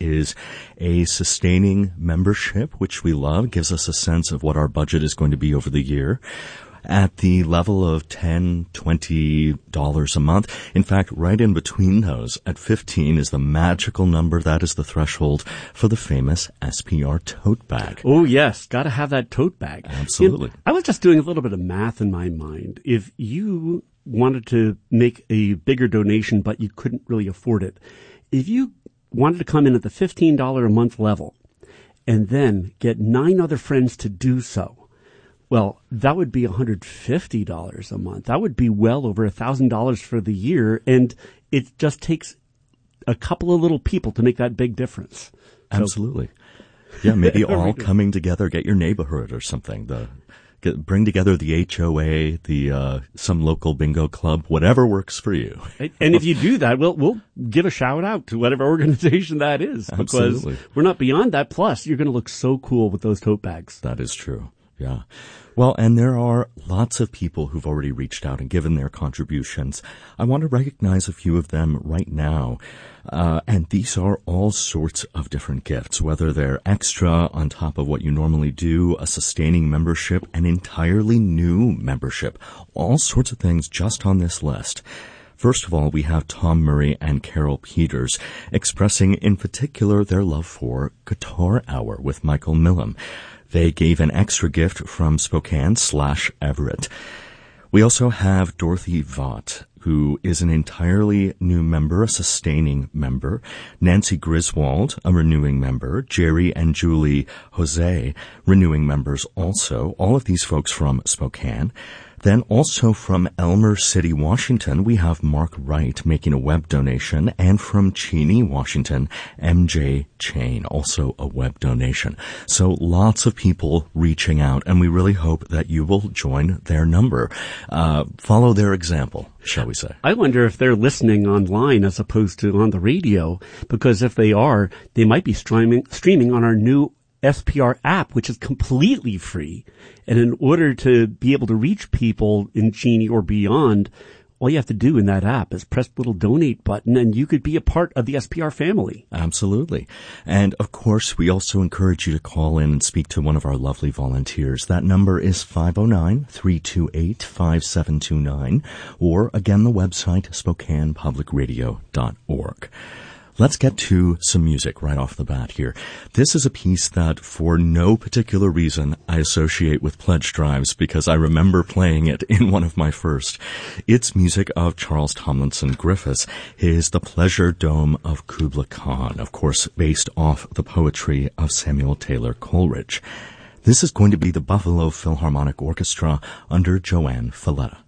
is a sustaining membership, which we love, gives us a sense of what our budget is going to be over the year. At the level of $10, $20 a month. In fact, right in between those, at $15 is the magical number. That is the threshold for the famous SPR tote bag. Oh, yes. Got to have that tote bag. Absolutely. I was just doing a little bit of math in my mind. If you wanted to make a bigger donation, but you couldn't really afford it, if you wanted to come in at the $15 a month level and then get 9 other friends to do so, well, that would be $150 a month. That would be well over $1,000 for the year, and it just takes a couple of little people to make that big difference. Absolutely. Yeah, maybe all coming together, get your neighborhood or something. Bring together the HOA, some local bingo club, whatever works for you. And if you do that, we'll give a shout out to whatever organization that is. Absolutely. Because we're not beyond that. Plus, you're going to look so cool with those tote bags. That is true. Yeah. Well, and there are lots of people who've already reached out and given their contributions. I want to recognize a few of them right now. And these are all sorts of different gifts, whether they're extra on top of what you normally do, a sustaining membership, an entirely new membership, all sorts of things just on this list. First of all, we have Tom Murray and Carol Peters expressing in particular their love for Guitar Hour with Michael Millam. They gave an extra gift from Spokane/Everett. We also have Dorothy Vaught, who is an entirely new member, a sustaining member. Nancy Griswold, a renewing member. Jerry and Julie Jose, renewing members also. All of these folks from Spokane. Then also from Elmer City, Washington, we have Mark Wright making a web donation, and from Cheney, Washington, MJ Chain, also a web donation. So lots of people reaching out, and we really hope that you will join their number. Follow their example, shall we say. I wonder if they're listening online as opposed to on the radio, because if they are, they might be streaming on our new SPR app, which is completely free. And in order to be able to reach people in Cheney or beyond, all you have to do in that app is press the little donate button, and you could be a part of the SPR family. Absolutely. And of course, we also encourage you to call in and speak to one of our lovely volunteers. That number is 509-328-5729, or again, the website, SpokanePublicRadio.org. Let's get to some music right off the bat here. This is a piece that, for no particular reason, I associate with pledge drives because I remember playing it in one of my first. It's music of Charles Tomlinson Griffiths, his The Pleasure Dome of Kubla Khan, of course, based off the poetry of Samuel Taylor Coleridge. This is going to be the Buffalo Philharmonic Orchestra under Joanne Falletta.